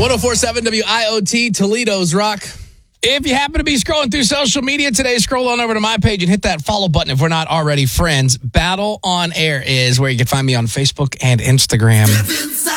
1047 WIOT, Toledo's Rock. If you happen to be scrolling through social media today, scroll on over to my page and hit that follow button if we're not already friends. Battle on Air is where you can find me on Facebook and Instagram.